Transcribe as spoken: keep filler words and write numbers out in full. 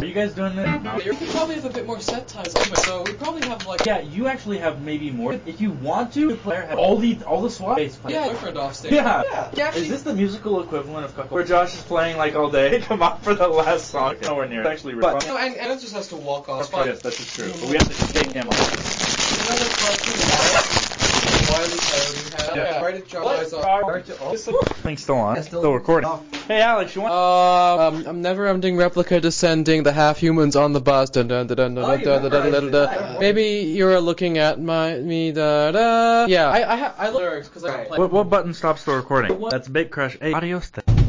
you guys doing this? No. You probably have a bit more set times, so we probably have like. Yeah, you actually have maybe more. If you want to, player have all the all the swap. Yeah, boyfriend off stage. Yeah. yeah. yeah actually, is this the musical equivalent of Cuckold? Where Josh is playing like all day? Come on for the last song. Nowhere near. It's actually but no, and Anna just has to walk off. That's yes, that's just true. But we have to take him off. Another cartoon. Wiley Coyote hat. Yeah. Right at John's on. Thing's still on. Yeah, still, still recording. Oh. Hey Alex, you want? Uh, um, I'm never ending replica descending. The half humans on the bus. Dun dun dun dun dun oh, dun dun dun dun. Maybe you're looking at my me da da. Yeah, I I ha- I lyrics because I. What what button stops the recording? That's Big Crush. Hey, adios.